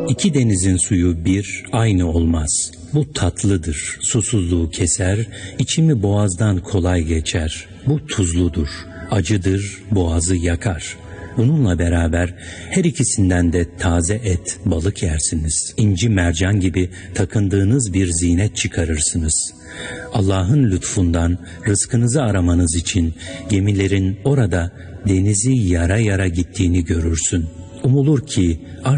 İki denizin suyu bir, aynı olmaz. Bu tatlıdır, susuzluğu keser, içimi boğazdan kolay geçer. Bu tuzludur, acıdır, boğazı yakar. Bununla beraber her ikisinden de taze et, balık yersiniz. İnci mercan gibi takındığınız bir zinet çıkarırsınız. Allah'ın lütfundan rızkınızı aramanız için gemilerin orada denizi yara yara gittiğini görürsün. Umulur ki